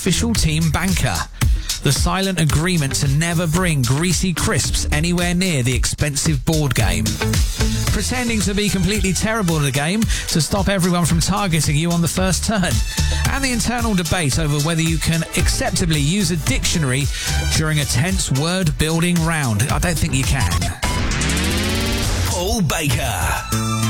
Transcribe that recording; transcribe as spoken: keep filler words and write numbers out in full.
official team banker. The silent agreement to never bring greasy crisps anywhere near the expensive board game. Pretending to be completely terrible at the game to stop everyone from targeting you on the first turn. And the internal debate over whether you can acceptably use a dictionary during a tense word-building round. I don't think you can. Paul Baker.